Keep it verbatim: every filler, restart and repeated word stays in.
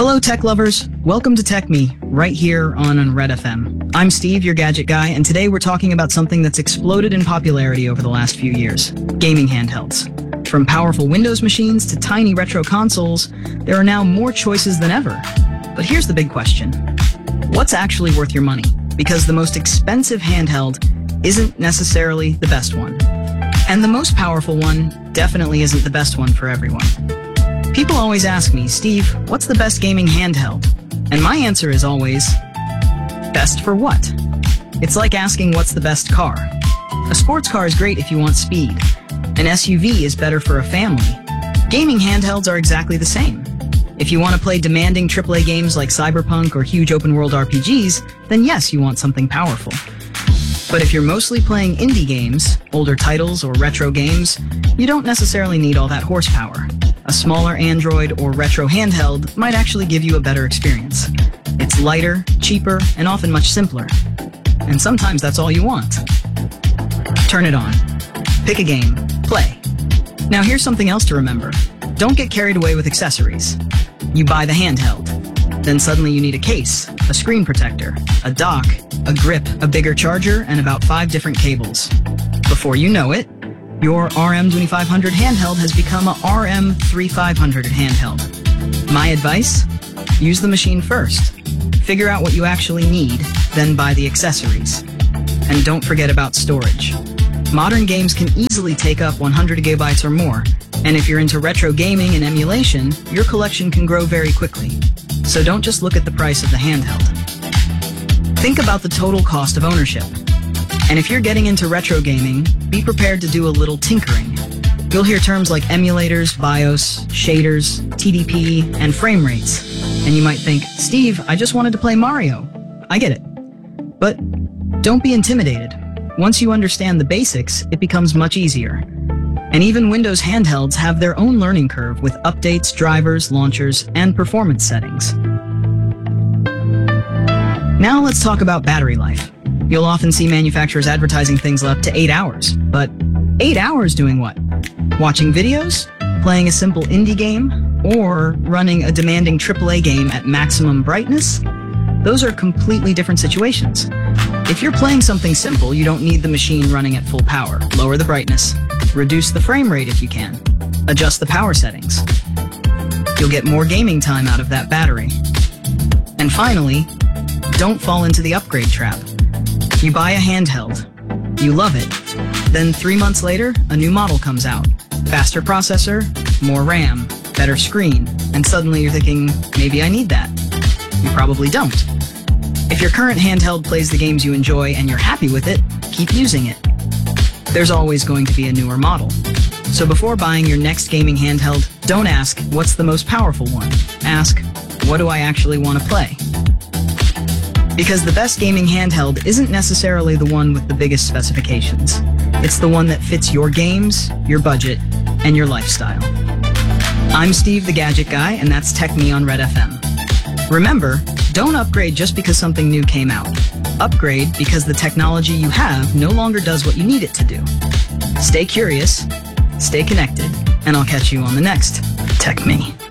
Hello, tech lovers. Welcome to Tech Me, right here on Unread F M. I'm Steve, your gadget guy, and today we're talking about something that's exploded in popularity over the last few years: gaming handhelds. From powerful Windows machines to tiny retro consoles, there are now more choices than ever. But here's the big question: what's actually worth your money? Because the most expensive handheld isn't necessarily the best one. And the most powerful one definitely isn't the best one for everyone. People always ask me, Steve, what's the best gaming handheld? And my answer is always, best for what? It's like asking what's the best car. A sports car is great if you want speed. An S U V is better for a family. Gaming handhelds are exactly the same. If you want to play demanding triple A games like Cyberpunk or huge open-world R P Gs, then yes, you want something powerful. But if you're mostly playing indie games, older titles, or retro games, you don't necessarily need all that horsepower. A smaller Android or retro handheld might actually give you a better experience. It's lighter, cheaper, and often much simpler. And sometimes that's all you want. Turn it on. Pick a game. Play. Now here's something else to remember. Don't get carried away with accessories. You buy the handheld. Then suddenly you need a case, a screen protector, a dock, a grip, a bigger charger, and about five different cables. Before you know it, your R M twenty-five hundred handheld has become a R M thirty-five hundred handheld. My advice? Use the machine first. Figure out what you actually need, then buy the accessories. And don't forget about storage. Modern games can easily take up one hundred gigabytes or more, and if you're into retro gaming and emulation, your collection can grow very quickly. So don't just look at the price of the handheld. Think about the total cost of ownership. And if you're getting into retro gaming, be prepared to do a little tinkering. You'll hear terms like emulators, BIOS, shaders, T D P, and frame rates. And you might think, Steve, I just wanted to play Mario. I get it. But don't be intimidated. Once you understand the basics, it becomes much easier. And even Windows handhelds have their own learning curve with updates, drivers, launchers, and performance settings. Now let's talk about battery life. You'll often see manufacturers advertising things up to eight hours. But eight hours doing what? Watching videos? Playing a simple indie game? Or running a demanding triple A game at maximum brightness? Those are completely different situations. If you're playing something simple, you don't need the machine running at full power. Lower the brightness. Reduce the frame rate if you can. Adjust the power settings. You'll get more gaming time out of that battery. And finally, don't fall into the upgrade trap. You buy a handheld. You love it. Then three months later, a new model comes out. Faster processor, more RAM, better screen, and suddenly you're thinking, maybe I need that. You probably don't. If your current handheld plays the games you enjoy and you're happy with it, keep using it. There's always going to be a newer model. So before buying your next gaming handheld, don't ask, what's the most powerful one? Ask, what do I actually want to play? Because the best gaming handheld isn't necessarily the one with the biggest specifications. It's the one that fits your games, your budget, and your lifestyle. I'm Steve the Gadget Guy, and that's Tech Me on Red F M. Remember, don't upgrade just because something new came out. Upgrade because the technology you have no longer does what you need it to do. Stay curious, stay connected, and I'll catch you on the next Tech Me.